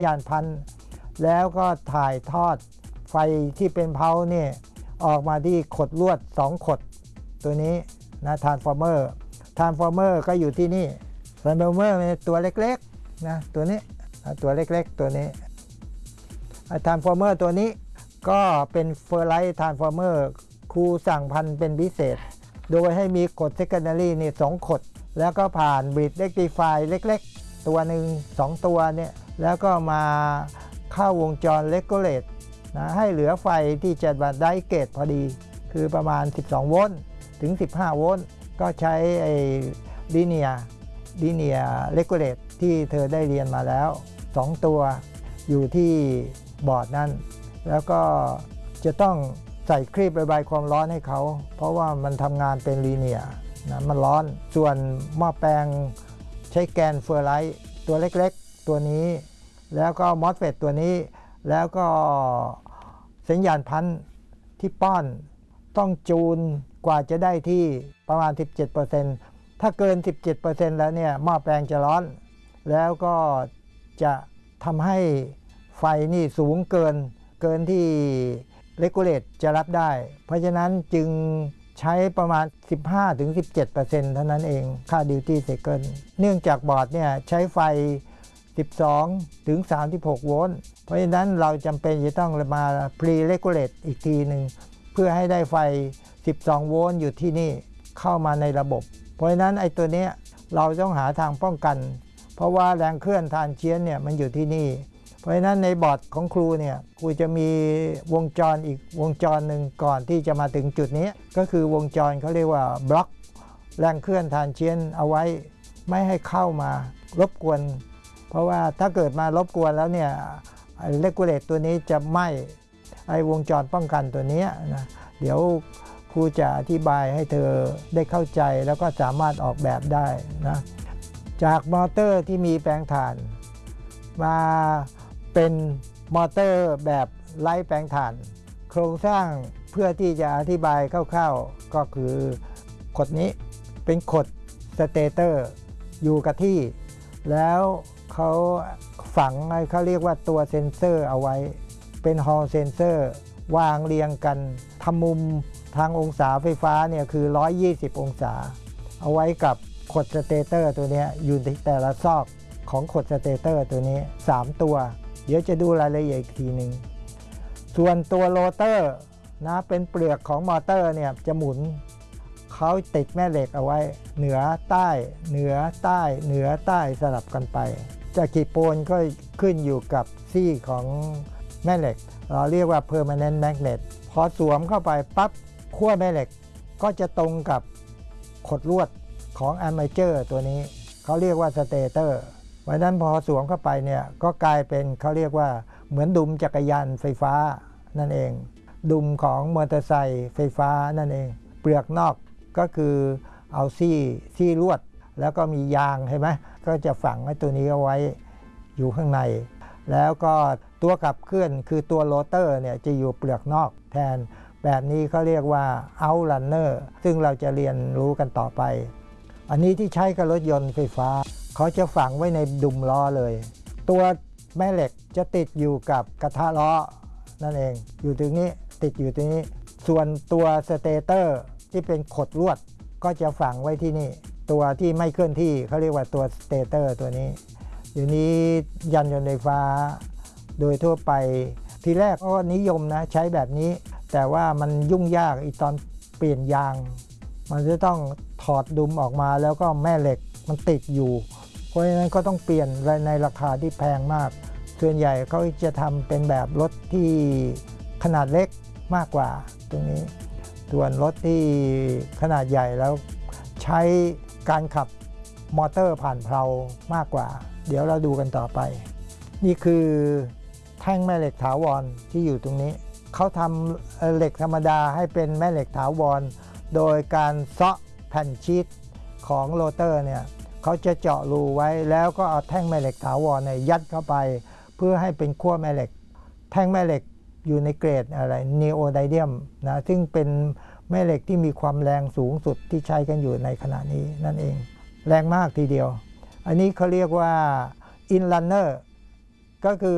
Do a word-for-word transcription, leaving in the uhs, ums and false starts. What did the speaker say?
ยานพันแล้วก็ถ่ายทอดไฟที่เป็นเพาเนี่ยออกมาที่ขดลวดสองขดตัวนี้นะทรานส์ฟอร์เมอร์ทรานส์ฟอร์เมอร์ก็อยู่ที่นี่ทรานส์ฟอร์เมอร์ตัวเล็กๆนะตัวนี้ตัวเล็กๆตัวนี้ทรานส์ฟอร์เมอร์ตัวนี้ก็เป็นเฟอร์ไลท์ทรานส์ฟอร์เมอร์ครูสั่งพันเป็นพิเศษโดยให้มีขดเซคันดารีนี่สองขดแล้วก็ผ่านบริดเรคติฟายเล็กๆตัวหนึ่งสองตัวเนี่ยแล้วก็มาเข้าวงจรเลกูเลตนะให้เหลือไฟที่จะมาได้เกตพอดีคือประมาณสิบสองโวลต์ถึงสิบห้าโวลต์ก็ใช้ไอ้ลิเนียลิเนียเลกูเลตที่เธอได้เรียนมาแล้วสองตัวอยู่ที่บอร์ดนั้นแล้วก็จะต้องใส่ครีบระบายความร้อนให้เขาเพราะว่ามันทำงานเป็นลีเนียนะมันร้อนส่วนหม้อแปลงใช้แกนเฟอร์ไลท์ตัวเล็กๆตัวนี้แล้วก็มอสเฟตตัวนี้แล้วก็สัญญาณพันที่ป้อนต้องจูนกว่าจะได้ที่ประมาณ สิบเจ็ดเปอร์เซ็นต์ ถ้าเกิน สิบเจ็ดเปอร์เซ็นต์ แล้วเนี่ยหม้อแปลงจะร้อนแล้วก็จะทำให้ไฟนี่สูงเกินเกินที่เลกูเลตจะรับได้เพราะฉะนั้นจึงใช้ประมาณ สิบห้าถึงสิบเจ็ดเปอร์เซ็นต์ เท่านั้นเองค่าดิวตี้ไซเคิลเนื่องจากบอร์ดเนี่ยใช้ไฟสิบสองถึงสามสิบหกโวลต์เพราะฉะนั้นเราจำเป็นจะต้องมาพรีเลกูเลตอีกทีหนึ่งเพื่อให้ได้ไฟสิบสองโวลต์อยู่ที่นี่เข้ามาในระบบเพราะฉะนั้นไอ้ตัวนี้เราต้องหาทางป้องกันเพราะว่าแรงเคลื่อนทานเชียนเนี่ยมันอยู่ที่นี่เพราะฉะนั้นในบอร์ดของครูเนี่ยครูจะมีวงจรอีกวงจรหนึ่งก่อนที่จะมาถึงจุดนี้ก็คือวงจรเขาเรียกว่าบล็อกแรงเคลื่อนทานเชียนเอาไว้ไม่ให้เข้ามารบกวนเพราะว่าถ้าเกิดมารบกวนแล้วเนี่ยเลกูเลตตัวนี้จะไหม้ไอ้วงจรป้องกันตัวนี้นะเดี๋ยวครูจะอธิบายให้เธอได้เข้าใจแล้วก็สามารถออกแบบได้นะจากมอเตอร์ที่มีแปลงถ่านมาเป็นมอเตอร์แบบไร้แปลงถ่านโครงสร้างเพื่อที่จะอธิบายคร่าวๆก็คือขดนี้เป็นขดสเตเตอร์อยู่กับที่แล้วเขาฝังเขาเรียกว่าตัวเซ็นเซอร์เอาไว้เป็นฮอลเซนเซอร์วางเรียงกันทำมุมทางองศาไฟฟ้าเนี่ยคือหนึ่งร้อยยี่สิบองศาเอาไว้กับขดสเตเตอร์ตัวนี้อยู่ในแต่ละซอกของขดสเตเตอร์ตัวนี้สามตัวเดี๋ยวจะดูรายละเอียดอีกทีหนึ่งส่วนตัวโรเตอร์นะเป็นเปลือกของมอเตอร์เนี่ยจะหมุนเขาติดแม่เหล็กเอาไว้เหนือใต้เหนือใต้เหนือใต้สลับกันไปจะกี่โปนก็ขึ้นอยู่กับซี่ของแม่เหล็กเราเรียกว่า permanent magnet พอสวมเข้าไปปั๊บขั้วแม่เหล็กก็จะตรงกับขดลวดของอาร์เมเจอร์ตัวนี้เขาเรียกว่าสเตเตอร์วันนั้นพอสวมเข้าไปเนี่ยก็กลายเป็นเขาเรียกว่าเหมือนดุมจักรยานไฟฟ้านั่นเองดุมของมอเตอร์ไซค์ไฟฟ้านั่นเองเปลือกนอกก็คือเอาซี่ซี่ลวดแล้วก็มียางเห็นไหมก็จะฝังไอ้ตัวนี้เอาไว้อยู่ข้างในแล้วก็ตัวขับเคลื่อนคือตัวโรเตอร์เนี่ยจะอยู่เปลือกนอกแทนแบบนี้เขาเรียกว่า outrunner ซึ่งเราจะเรียนรู้กันต่อไปอันนี้ที่ใช้กับรถยนต์ไฟฟ้าเขาจะฝังไว้ในดุมล้อเลยตัวแม่เหล็กจะติดอยู่กับกระทะล้อนั่นเองอยู่ตรงนี้ติดอยู่ตรงนี้ส่วนตัวสเตเตอร์ที่เป็นขดลวดก็จะฝังไว้ที่นี่ตัวที่ไม่เคลื่อนที่เขาเรียกว่าตัวสเตเตอร์ตัวนี้อยู่นี้ยานยนต์ไฟฟ้าโดยทั่วไปทีแรกก็นิยมนะใช้แบบนี้แต่ว่ามันยุ่งยากอีตอนเปลี่ยนยางมันจะต้องถอดดุมออกมาแล้วก็แม่เหล็กมันติดอยู่เพราะฉะนั้นก็ต้องเปลี่ยนในราคาที่แพงมากส่วนใหญ่เขาจะทำเป็นแบบรถที่ขนาดเล็กมากกว่าตรงนี้ส่วนรถที่ขนาดใหญ่แล้วใช้การขับมอเตอร์ผ่านเพลามากกว่าเดี๋ยวเราดูกันต่อไปนี่คือแท่งแม่เหล็กถาวรที่อยู่ตรงนี้เขาทำเหล็กธรรมดาให้เป็นแม่เหล็กถาวรโดยการเซาะแผ่นชีทของโรเตอร์เนี่ยเขาจะเจาะรูไว้แล้วก็เอาแท่งแม่เหล็กถาวรเนี่ยยัดเข้าไปเพื่อให้เป็นขั้วแม่เหล็กแท่งแม่เหล็กอยู่ในเกรดอะไรนีโอไดเดียมนะซึ่งเป็นแม่เหล็กที่มีความแรงสูงสุดที่ใช้กันอยู่ในขณะนี้นั่นเองแรงมากทีเดียวอันนี้เขาเรียกว่าอินลันเนอร์ก็คือ